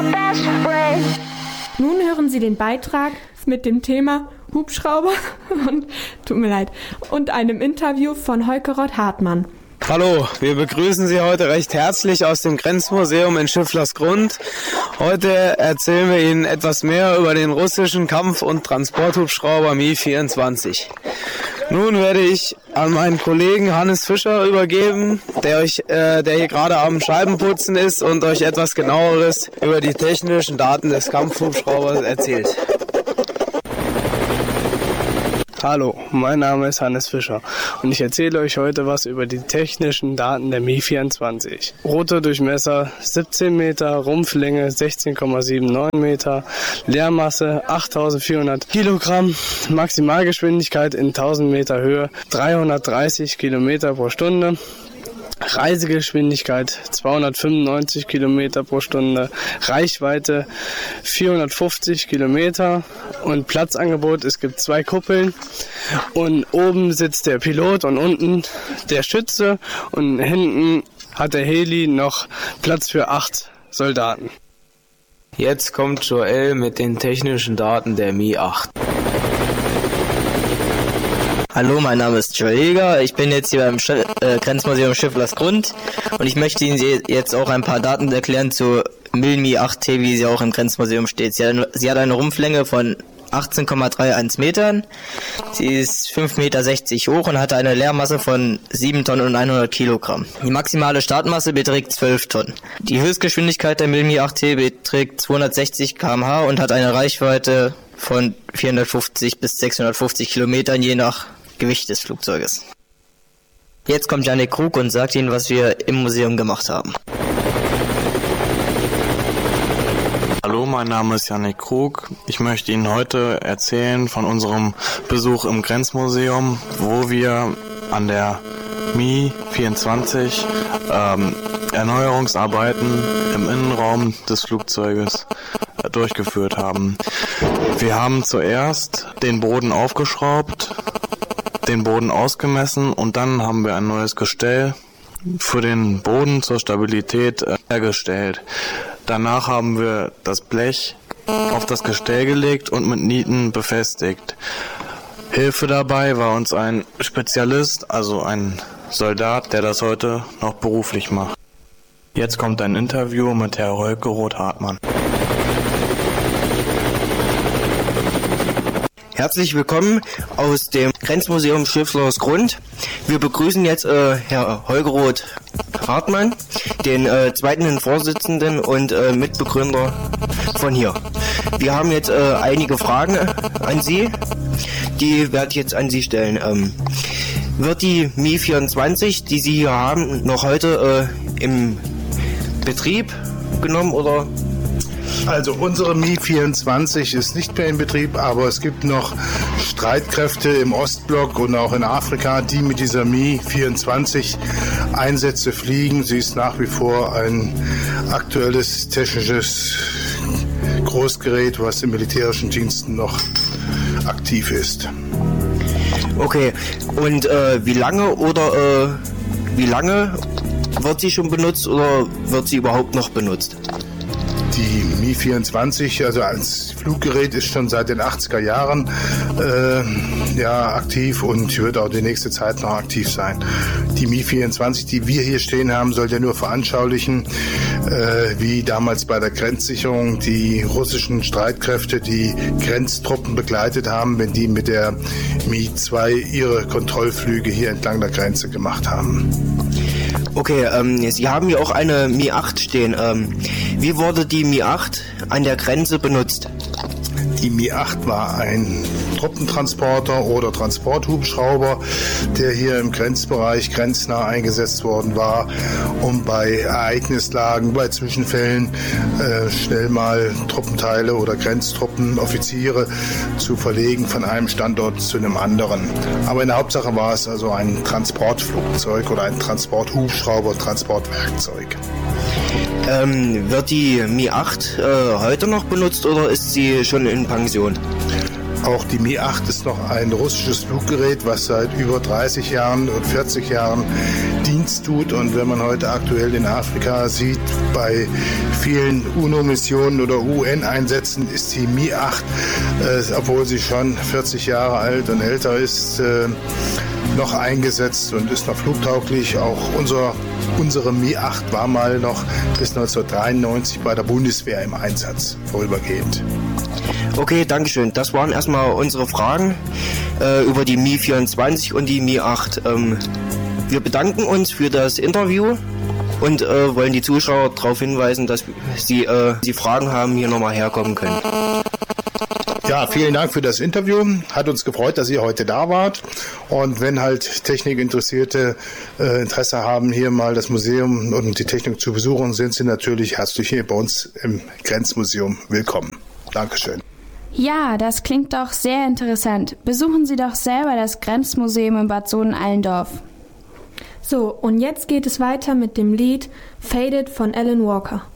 Nun hören Sie den Beitrag mit dem Thema Hubschrauber und einem Interview von Holgerod Hartmann. Hallo, wir begrüßen Sie heute recht herzlich aus dem Grenzmuseum in Schifflersgrund. Heute erzählen wir Ihnen etwas mehr über den russischen Kampf- und Transporthubschrauber Mi-24. Nun werde ich an meinen Kollegen Hannes Fischer übergeben, der hier gerade am Scheibenputzen ist und euch etwas Genaueres über die technischen Daten des Kampfhubschraubers erzählt. Hallo, mein Name ist Hannes Fischer und ich erzähle euch heute was über die technischen Daten der Mi-24. Rotordurchmesser 17 Meter, Rumpflänge 16,79 Meter, Leermasse 8400 Kilogramm, Maximalgeschwindigkeit in 1000 Meter Höhe 330 Kilometer pro Stunde. Reisegeschwindigkeit 295 Kilometer pro Stunde, Reichweite 450 Kilometer und Platzangebot, es gibt 2 Kuppeln und oben sitzt der Pilot und unten der Schütze und hinten hat der Heli noch Platz für 8 Soldaten. Jetzt kommt Joel mit den technischen Daten der Mi-8. Hallo, mein Name ist Joel Jäger. Ich bin jetzt hier beim Grenzmuseum Schifflersgrund und ich möchte Ihnen jetzt auch ein paar Daten erklären zu Mi-8T, wie sie auch im Grenzmuseum steht. Sie hat eine Rumpflänge von 18,31 Metern. Sie ist 5,60 Meter hoch und hat eine Leermasse von 7 Tonnen und 100 Kilogramm. Die maximale Startmasse beträgt 12 Tonnen. Die Höchstgeschwindigkeit der Mi-8T beträgt 260 km/h und hat eine Reichweite von 450 bis 650 Kilometern, je nach Gewicht des Flugzeuges. Jetzt kommt Janik Krug und sagt Ihnen, was wir im Museum gemacht haben. Hallo, mein Name ist Janik Krug. Ich möchte Ihnen heute erzählen von unserem Besuch im Grenzmuseum, wo wir an der Mi-24 Erneuerungsarbeiten im Innenraum des Flugzeuges durchgeführt haben. Wir haben zuerst den Boden aufgeschraubt, den Boden ausgemessen und dann haben wir ein neues Gestell für den Boden zur Stabilität hergestellt. Danach haben wir das Blech auf das Gestell gelegt und mit Nieten befestigt. Hilfe dabei war uns ein Spezialist, also ein Soldat, der das heute noch beruflich macht. Jetzt kommt ein Interview mit Herrn Holgerod Hartmann. Herzlich willkommen aus dem Grenzmuseum Schifflersgrund. Wir begrüßen jetzt Herr Holgerod Hartmann, den zweiten Vorsitzenden und Mitbegründer von hier. Wir haben jetzt einige Fragen an Sie, die werde ich jetzt an Sie stellen. Wird die Mi-24, die Sie hier haben, noch heute im Betrieb genommen oder? Also unsere Mi-24 ist nicht mehr in Betrieb, aber es gibt noch Streitkräfte im Ostblock und auch in Afrika, die mit dieser Mi-24 Einsätze fliegen. Sie ist nach wie vor ein aktuelles technisches Großgerät, was in militärischen Diensten noch aktiv ist. Okay, und wie lange wird sie schon benutzt oder wird sie überhaupt noch benutzt? Die Mi-24, also als Fluggerät, ist schon seit den 80er Jahren aktiv und wird auch die nächste Zeit noch aktiv sein. Die Mi-24, die wir hier stehen haben, soll ja nur veranschaulichen, wie damals bei der Grenzsicherung die russischen Streitkräfte die Grenztruppen begleitet haben, wenn die mit der Mi-2 ihre Kontrollflüge hier entlang der Grenze gemacht haben. Okay, Sie haben hier auch eine Mi-8 stehen. Wie wurde die Mi-8 an der Grenze benutzt? Die Mi-8 war ein Truppentransporter oder Transporthubschrauber, der hier im Grenzbereich grenznah eingesetzt worden war, um bei Ereignislagen, bei Zwischenfällen schnell mal Truppenteile oder Grenztruppen, Offiziere zu verlegen von einem Standort zu einem anderen. Aber in der Hauptsache war es also ein Transportflugzeug oder ein Transporthubschrauber, Transportwerkzeug. Wird die Mi-8 heute noch benutzt oder ist sie schon in Pension? Auch die Mi-8 ist noch ein russisches Fluggerät, was seit über 30 Jahren und 40 Jahren Dienst tut. Und wenn man heute aktuell in Afrika sieht, bei vielen UNO-Missionen oder UN-Einsätzen ist die Mi-8, obwohl sie schon 40 Jahre alt und älter ist, noch eingesetzt und ist noch flugtauglich. Auch unsere Mi-8 war mal noch bis 1993 bei der Bundeswehr im Einsatz, vorübergehend. Okay, Dankeschön. Das waren erstmal unsere Fragen über die Mi-24 und die Mi-8. Wir bedanken uns für das Interview und wollen die Zuschauer darauf hinweisen, dass sie Fragen haben, hier nochmal herkommen können. Ja, vielen Dank für das Interview. Hat uns gefreut, dass ihr heute da wart. Und wenn halt Technikinteressierte Interesse haben, hier mal das Museum und die Technik zu besuchen, sind sie natürlich herzlich hier bei uns im Grenzmuseum willkommen. Dankeschön. Ja, das klingt doch sehr interessant. Besuchen Sie doch selber das Grenzmuseum in Bad Sohn-Allendorf. So, und jetzt geht es weiter mit dem Lied Faded von Alan Walker.